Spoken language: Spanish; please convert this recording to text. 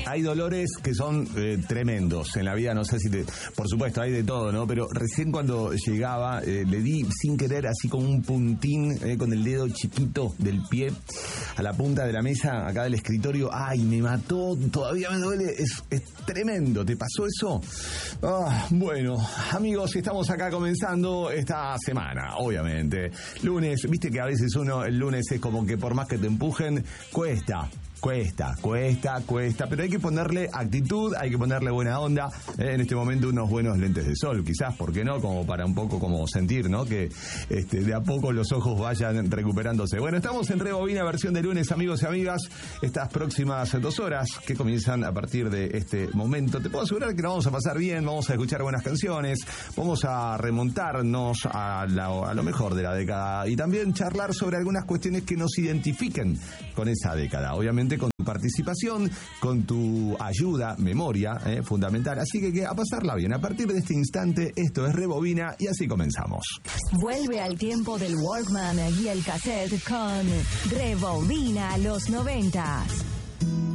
Hay dolores que son tremendos en la vida, no sé si por supuesto hay de todo, ¿no? Pero recién cuando llegaba le di sin querer así como un puntín con el dedo chiquito del pie a la punta de la mesa acá del escritorio. Ay, me mató, todavía me duele, es tremendo. ¿Te pasó eso? Bueno, amigos, estamos acá comenzando esta semana, obviamente. Lunes, viste que a veces el lunes es como que por más que te empujen, cuesta, pero hay que ponerle actitud, hay que ponerle buena onda. En este momento unos buenos lentes de sol, quizás, ¿por qué no? Como para un poco como sentir, ¿no? Que de a poco los ojos vayan recuperándose. Bueno, estamos en Rebobina, versión de lunes, amigos y amigas. Estas próximas 2 horas que comienzan a partir de este momento, te puedo asegurar que nos vamos a pasar bien, vamos a escuchar buenas canciones, vamos a remontarnos a lo mejor de la década y también charlar sobre algunas cuestiones que nos identifiquen con esa década. Obviamente con tu participación, con tu ayuda, memoria, fundamental. Así que a pasarla bien. A partir de este instante, esto es Rebobina y así comenzamos. Vuelve al tiempo del Walkman y el cassette con Rebobina los 90s.